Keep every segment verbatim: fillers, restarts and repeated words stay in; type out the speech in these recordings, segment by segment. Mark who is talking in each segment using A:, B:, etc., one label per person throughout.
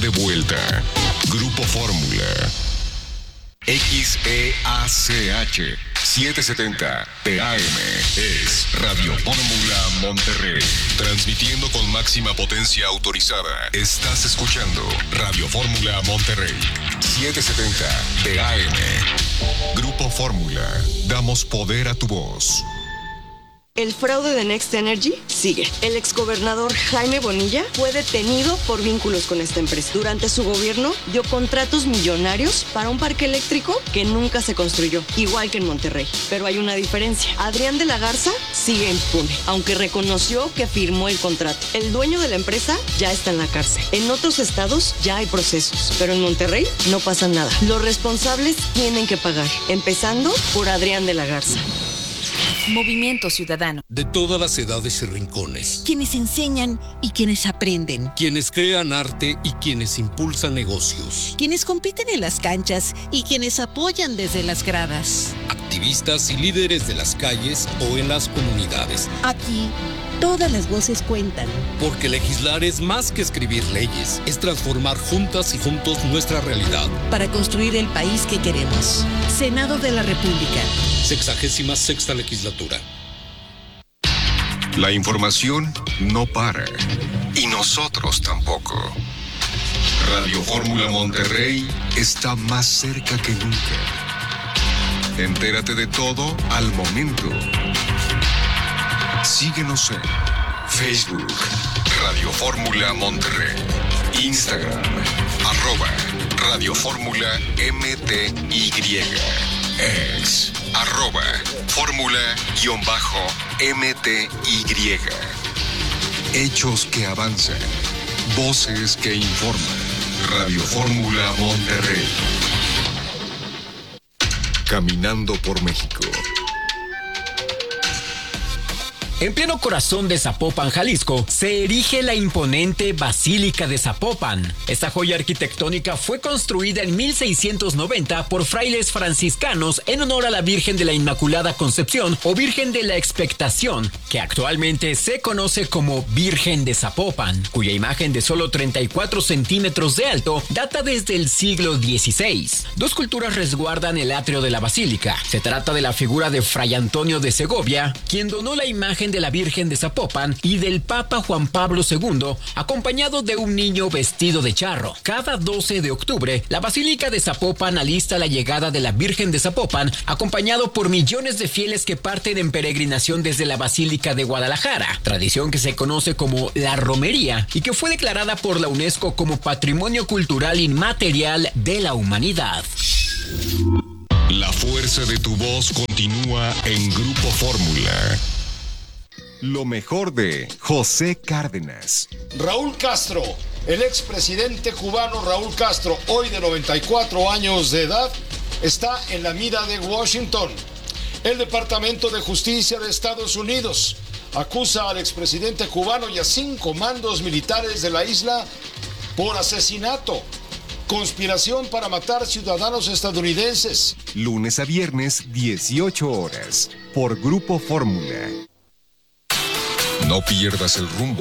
A: de vuelta. Grupo Fórmula. X E A C H setecientos setenta T A M es Radio Fórmula Monterrey. Transmitiendo con máxima potencia autorizada. Estás escuchando Radio Fórmula Monterrey. setecientos setenta T A M. Grupo Fórmula. Damos poder a tu voz.
B: El fraude de Next Energy sigue. El exgobernador Jaime Bonilla fue detenido por vínculos con esta empresa. Durante su gobierno dio contratos millonarios para un parque eléctrico que nunca se construyó, igual que en Monterrey. Pero hay una diferencia. Adrián de la Garza sigue impune, aunque reconoció que firmó el contrato. El dueño de la empresa ya está en la cárcel. En otros estados ya hay procesos, pero en Monterrey no pasa nada. Los responsables tienen que pagar, empezando por Adrián de la Garza.
C: Movimiento Ciudadano.
D: De todas las edades y rincones.
C: Quienes enseñan y quienes aprenden.
D: Quienes crean arte y quienes impulsan negocios.
C: Quienes compiten en las canchas y quienes apoyan desde las gradas.
D: Activistas y líderes de las calles o en las comunidades.
C: Aquí, todas las voces cuentan.
D: Porque legislar es más que escribir leyes. Es transformar juntas y juntos nuestra realidad.
C: Para construir el país que queremos. Senado de la República.
D: Sexagésima sexta legislatura.
A: La información no para. Y nosotros tampoco. Radio Fórmula Monterrey está más cerca que nunca. Entérate de todo al momento. Síguenos en Facebook, Radio Fórmula Monterrey. Instagram, arroba Radio Fórmula M T Y. Ex, arroba Fórmula-M T Y. Hechos que avanzan. Voces que informan. Radio Fórmula Monterrey. Caminando por México.
E: En pleno corazón de Zapopan, Jalisco, se erige la imponente Basílica de Zapopan. Esta joya arquitectónica fue construida en mil seiscientos noventa por frailes franciscanos en honor a la Virgen de la Inmaculada Concepción o Virgen de la Expectación, que actualmente se conoce como Virgen de Zapopan, cuya imagen de solo treinta y cuatro centímetros de alto data desde el siglo dieciséis. Dos culturas resguardan el atrio de la basílica. Se trata de la figura de Fray Antonio de Segovia, quien donó la imagen de la Virgen de Zapopan, y del Papa Juan Pablo segundo, acompañado de un niño vestido de charro. Cada doce de octubre, la Basílica de Zapopan alista la llegada de la Virgen de Zapopan, acompañado por millones de fieles que parten en peregrinación desde la Basílica de Guadalajara, tradición que se conoce como la romería y que fue declarada por la UNESCO como Patrimonio Cultural Inmaterial de la Humanidad.
A: La fuerza de tu voz continúa en Grupo Fórmula. Lo mejor de José Cárdenas.
F: Raúl Castro, el expresidente cubano Raúl Castro, hoy de noventa y cuatro años de edad, está en la mira de Washington. El Departamento de Justicia de Estados Unidos acusa al expresidente cubano y a cinco mandos militares de la isla por asesinato, conspiración para matar ciudadanos estadounidenses.
A: Lunes a viernes, dieciocho horas, por Grupo Fórmula. No pierdas el rumbo.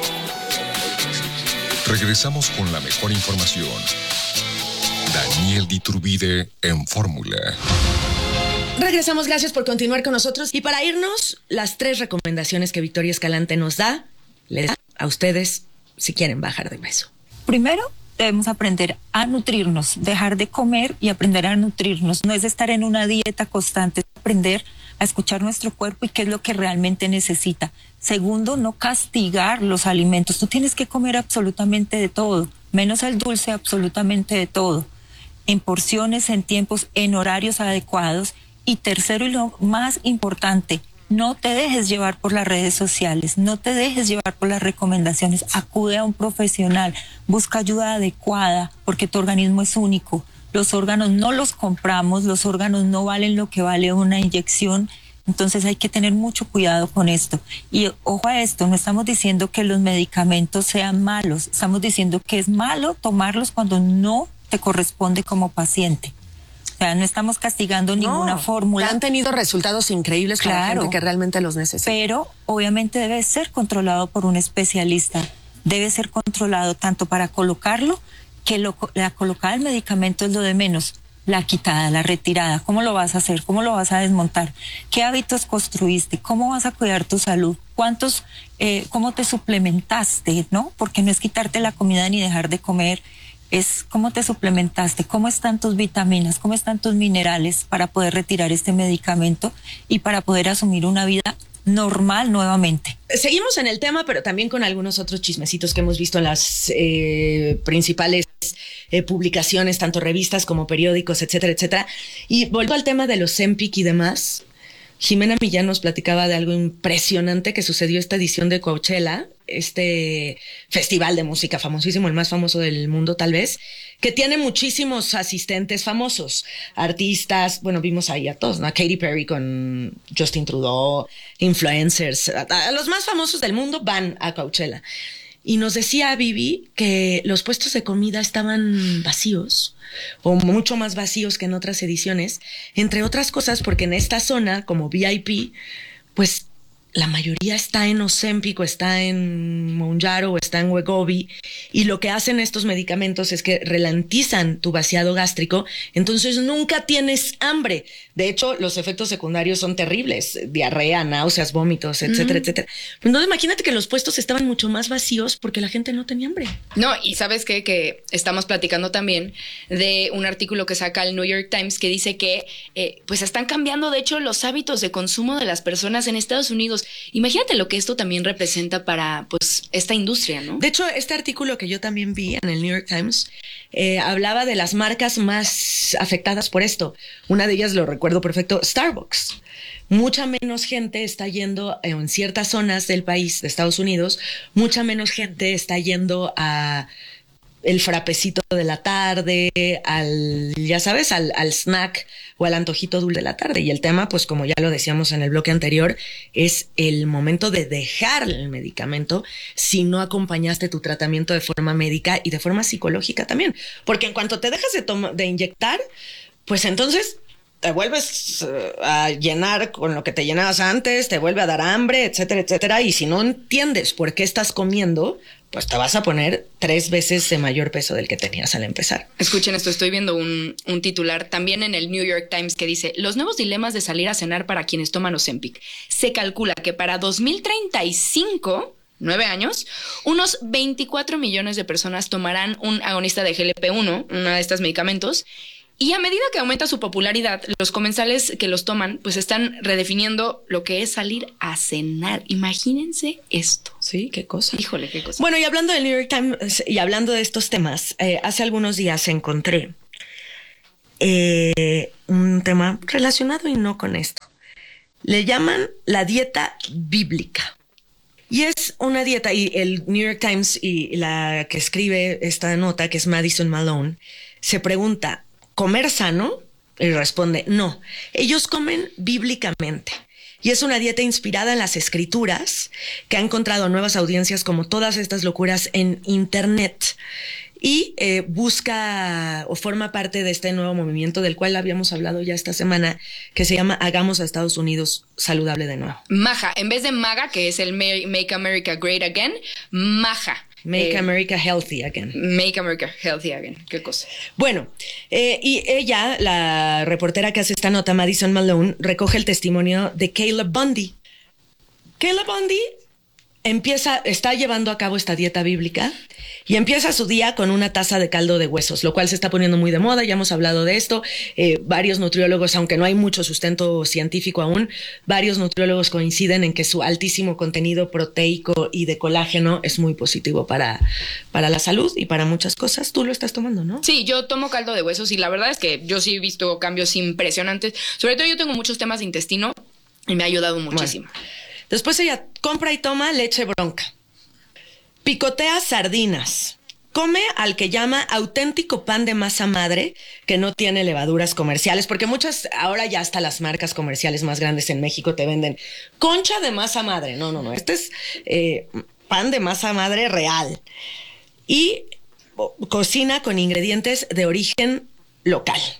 A: Regresamos con la mejor información. Daniel Diturbide en Fórmula.
G: Regresamos, gracias por continuar con nosotros. Y para irnos, las tres recomendaciones que Victoria Escalante nos da, les da a ustedes si quieren bajar de peso.
H: Primero, debemos aprender a nutrirnos, dejar de comer y aprender a nutrirnos. No es estar en una dieta constante, es aprender a escuchar nuestro cuerpo y qué es lo que realmente necesita. Segundo, no castigar los alimentos. Tú tienes que comer absolutamente de todo, menos el dulce, absolutamente de todo, en porciones, en tiempos, en horarios adecuados. Y tercero, y lo más importante, no te dejes llevar por las redes sociales, no te dejes llevar por las recomendaciones. Acude a un profesional, busca ayuda adecuada, porque tu organismo es único. Los órganos no los compramos, los órganos no valen lo que vale una inyección. Entonces hay que tener mucho cuidado con esto. Y ojo a esto, no estamos diciendo que los medicamentos sean malos, estamos diciendo que es malo tomarlos cuando no te corresponde como paciente. O sea, no estamos castigando no, ninguna fórmula.
G: Han tenido resultados increíbles para claro, gente que realmente los necesita.
H: Pero obviamente debe ser controlado por un especialista. Debe ser controlado tanto para colocarlo que lo, la colocada del medicamento es lo de menos. La quitada, la retirada, ¿cómo lo vas a hacer? ¿Cómo lo vas a desmontar? ¿Qué hábitos construiste? ¿Cómo vas a cuidar tu salud? ¿Cuántos, eh, cómo te suplementaste, no? Porque no es quitarte la comida ni dejar de comer, es cómo te suplementaste, cómo están tus vitaminas, cómo están tus minerales para poder retirar este medicamento y para poder asumir una vida normal nuevamente.
G: Seguimos en el tema, pero también con algunos otros chismecitos que hemos visto en las eh, principales eh, publicaciones, tanto revistas como periódicos, etcétera, etcétera. Y volviendo al tema de los Ozempic y demás, Jimena Millán nos platicaba de algo impresionante que sucedió esta edición de Coachella, este festival de música famosísimo, el más famoso del mundo tal vez, que tiene muchísimos asistentes famosos, artistas, bueno, vimos ahí a todos, ¿no? A Katy Perry con Justin Trudeau, influencers, a, a los más famosos del mundo van a Coachella. Y nos decía Vivi que los puestos de comida estaban vacíos, o mucho más vacíos que en otras ediciones, entre otras cosas porque en esta zona, como V I P, pues la mayoría está en Ozempic, o está en Mounjaro, o está en Wegovy, y lo que hacen estos medicamentos es que ralentizan tu vaciado gástrico, entonces nunca tienes hambre. De hecho, los efectos secundarios son terribles, diarrea, náuseas, vómitos, etcétera, mm. etcétera. Entonces imagínate que los puestos estaban mucho más vacíos porque la gente no tenía hambre.
I: No, y ¿sabes qué? Que estamos platicando también de un artículo que saca el New York Times que dice que eh, pues están cambiando, de hecho, los hábitos de consumo de las personas en Estados Unidos. Imagínate lo que esto también representa para pues esta industria, ¿no?
G: De hecho, este artículo que yo también vi en el New York Times eh, hablaba de las marcas más afectadas por esto. Una de ellas, lo recuerdo perfecto, Starbucks. Mucha menos gente está yendo en ciertas zonas del país, de Estados Unidos, mucha menos gente está yendo a el frapecito de la tarde, al, ya sabes, al, al snack o al antojito dulce de la tarde. Y el tema, pues como ya lo decíamos en el bloque anterior, es el momento de dejar el medicamento si no acompañaste tu tratamiento de forma médica y de forma psicológica también. Porque en cuanto te dejas de, toma, de inyectar, pues entonces te vuelves uh, a llenar con lo que te llenabas antes, te vuelve a dar hambre, etcétera, etcétera. Y si no entiendes por qué estás comiendo, pues te vas a poner tres veces de mayor peso del que tenías al empezar.
I: Escuchen esto, estoy viendo un, un titular también en el New York Times que dice: los nuevos dilemas de salir a cenar para quienes toman Ozempic. Se calcula que para dos mil treinta y cinco, nueve años, unos veinticuatro millones de personas tomarán un agonista de G L P uno, uno de estos medicamentos. Y a medida que aumenta su popularidad, los comensales que los toman pues están redefiniendo lo que es salir a cenar. Imagínense esto.
G: Sí, qué cosa.
I: Híjole, qué cosa.
G: Bueno, y hablando del New York Times y hablando de estos temas, eh, hace algunos días encontré eh, un tema relacionado y no con esto. Le llaman la dieta bíblica. Y es una dieta, y el New York Times y la que escribe esta nota, que es Madison Malone, se pregunta: ¿comer sano? Y responde, no. Ellos comen bíblicamente. Y es una dieta inspirada en las escrituras que ha encontrado nuevas audiencias como todas estas locuras en internet. Y eh, busca o forma parte de este nuevo movimiento del cual habíamos hablado ya esta semana, que se llama Hagamos a Estados Unidos saludable de nuevo.
I: MAGA, en vez de MAGA, que es el Make America Great Again, MAGA.
G: Make
I: eh,
G: America Healthy Again.
I: Make America Healthy Again. Qué cosa.
G: Bueno, eh, y ella, la reportera que hace esta nota, Madison Malone, recoge el testimonio de Caleb Bundy. Caleb Bundy empieza, está llevando a cabo esta dieta bíblica y empieza su día con una taza de caldo de huesos, lo cual se está poniendo muy de moda. Ya hemos hablado de esto. Eh, varios nutriólogos, aunque no hay mucho sustento científico aún, varios nutriólogos coinciden en que su altísimo contenido proteico y de colágeno es muy positivo para, para la salud y para muchas cosas. Tú lo estás tomando, ¿no?
I: Sí, yo tomo caldo de huesos y la verdad es que yo sí he visto cambios impresionantes. Sobre todo yo tengo muchos temas de intestino y me ha ayudado muchísimo.
G: Bueno. Después ella compra y toma leche bronca, picotea sardinas, come al que llama auténtico pan de masa madre que no tiene levaduras comerciales, porque muchas, ahora ya hasta las marcas comerciales más grandes en México te venden concha de masa madre. No, no, no, este es eh, pan de masa madre real. Y cocina con ingredientes de origen local.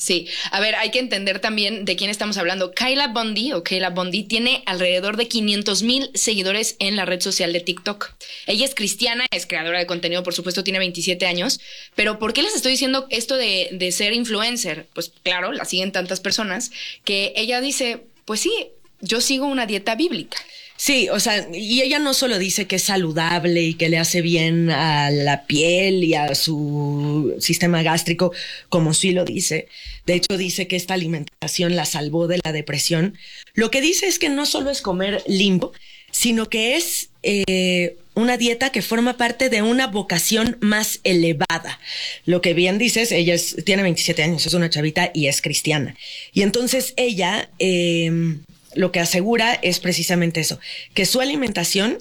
I: Sí, a ver, hay que entender también de quién estamos hablando. Kyla Bundy o Kyla Bundy tiene alrededor de quinientos mil seguidores en la red social de TikTok. Ella es cristiana, es creadora de contenido, por supuesto, tiene veintisiete años. Pero ¿por qué les estoy diciendo esto de, de ser influencer? Pues claro, la siguen tantas personas que ella dice, pues sí, yo sigo una dieta bíblica.
G: Sí, o sea, y ella no solo dice que es saludable y que le hace bien a la piel y a su sistema gástrico, como sí lo dice. De hecho, dice que esta alimentación la salvó de la depresión. Lo que dice es que no solo es comer limpio, sino que es eh, una dieta que forma parte de una vocación más elevada. Lo que bien dices, ella es, tiene veintisiete años, es una chavita y es cristiana. Y entonces ella... Eh, lo que asegura es precisamente eso, que su alimentación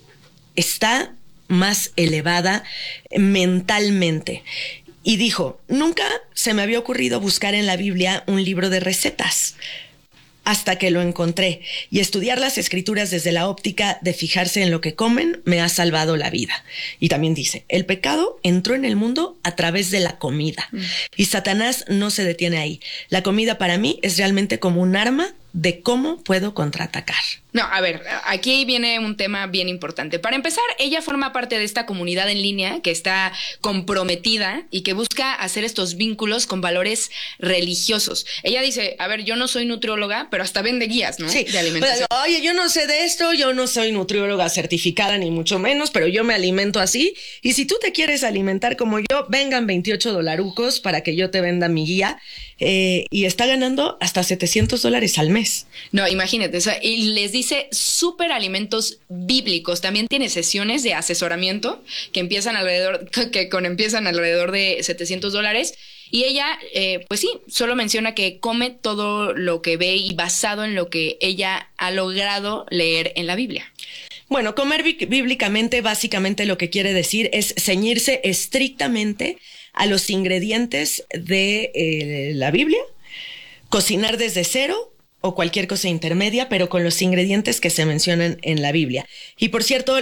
G: está más elevada mentalmente. Y dijo, nunca se me había ocurrido buscar en la Biblia un libro de recetas hasta que lo encontré, y estudiar las escrituras desde la óptica de fijarse en lo que comen me ha salvado la vida. Y también dice, el pecado entró en el mundo a través de la comida, mm. y Satanás no se detiene ahí. La comida para mí es realmente como un arma de cómo puedo contraatacar.
I: No, a ver, aquí viene un tema bien importante. Para empezar, ella forma parte de esta comunidad en línea que está comprometida y que busca hacer estos vínculos con valores religiosos. Ella dice, a ver, yo no soy nutrióloga, pero hasta vende guías, ¿no?
G: Sí,
I: de alimentación.
G: Pero, oye, yo no sé de esto, yo no soy nutrióloga certificada ni mucho menos, pero yo me alimento así. Y si tú te quieres alimentar como yo, vengan veintiocho dolarucos para que yo te venda mi guía. Eh, y está ganando hasta setecientos dólares al mes.
I: No, imagínate, o sea, y les dice súper alimentos bíblicos. También tiene sesiones de asesoramiento que empiezan alrededor, que con empiezan alrededor de setecientos dólares. Y ella, eh, pues sí, solo menciona que come todo lo que ve y basado en lo que ella ha logrado leer en la Biblia.
G: Bueno, comer bí- bíblicamente básicamente lo que quiere decir es ceñirse estrictamente a los ingredientes de eh, la Biblia, cocinar desde cero o cualquier cosa intermedia, pero con los ingredientes que se mencionan en la Biblia. Y por cierto,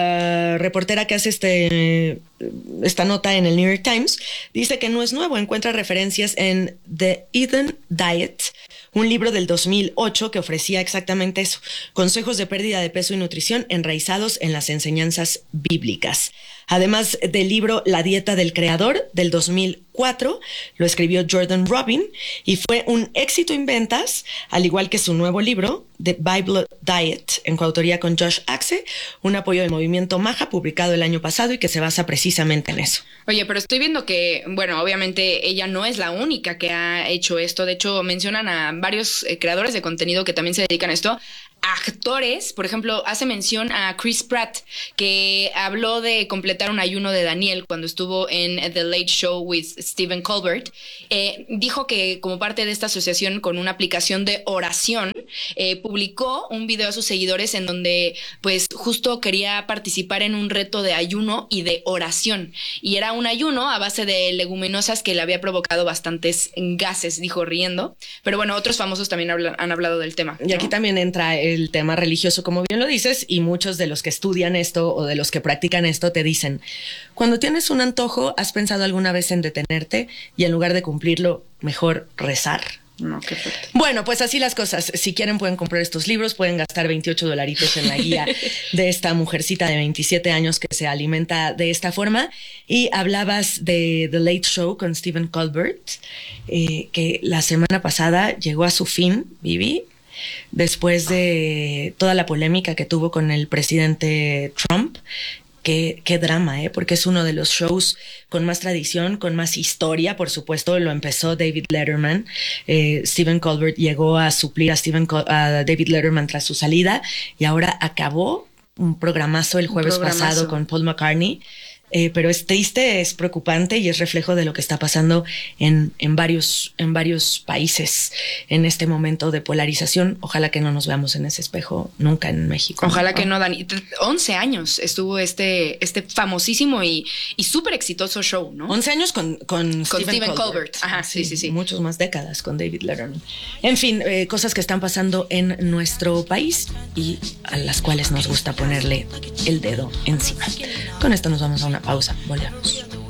G: la reportera que hace este, esta nota en el New York Times dice que no es nuevo, encuentra referencias en The Eden Diet, un libro del dos mil ocho que ofrecía exactamente eso, consejos de pérdida de peso y nutrición enraizados en las enseñanzas bíblicas. Además del libro La dieta del creador del dos mil cuatro, lo escribió Jordan Rubin y fue un éxito en ventas, al igual que su nuevo libro, The Bible Diet, en coautoría con Josh Axe, un apoyo del movimiento Maja, publicado el año pasado y que se basa precisamente en eso.
I: Oye, pero estoy viendo que, bueno, obviamente ella no es la única que ha hecho esto. De hecho, mencionan a varios eh, creadores de contenido que también se dedican a esto. Actores, por ejemplo, hace mención a Chris Pratt, que habló de completar un ayuno de Daniel cuando estuvo en The Late Show with Stephen Colbert. Eh, dijo que como parte de esta asociación con una aplicación de oración, eh, publicó un video a sus seguidores en donde pues justo quería participar en un reto de ayuno y de oración. Y era un ayuno a base de leguminosas que le había provocado bastantes gases, dijo riendo. Pero bueno, otros famosos también habla, han hablado del tema, ¿no?
G: Y aquí también entra el tema religioso, como bien lo dices, y muchos de los que estudian esto o de los que practican esto te dicen, cuando tienes un antojo, ¿has pensado alguna vez en detenerte y en lugar de cumplirlo, mejor rezar?
I: No, qué fuerte.
G: Bueno, pues así las cosas. Si quieren pueden comprar estos libros, pueden gastar veintiocho dolaritos en la guía de esta mujercita de veintisiete años que se alimenta de esta forma. Y hablabas de The Late Show con Stephen Colbert, eh, que la semana pasada llegó a su fin, Vivi, después de toda la polémica que tuvo con el presidente Trump. Qué, qué drama, ¿eh? Porque es uno de los shows con más tradición, con más historia. Por supuesto, lo empezó David Letterman. Eh, Stephen Colbert llegó a suplir a, Stephen Col- a David Letterman tras su salida y ahora acabó un programazo el jueves programazo. pasado con Paul McCartney. Eh, pero es triste, es preocupante y es reflejo de lo que está pasando en, en, varios, en varios países en este momento de polarización. Ojalá que no nos veamos en ese espejo nunca en México.
I: Ojalá ¿no? que no, Dani. once años estuvo este, este famosísimo y, y súper exitoso show, ¿no?
G: once años con, con,
I: con
G: Stephen,
I: Stephen Colbert.
G: Colbert.
I: Ajá, sí, sí, sí.
G: Muchos más décadas con David Letterman. En fin, eh, cosas que están pasando en nuestro país y a las cuales nos gusta ponerle el dedo encima. Con esto nos vamos a una pausa. Volvemos.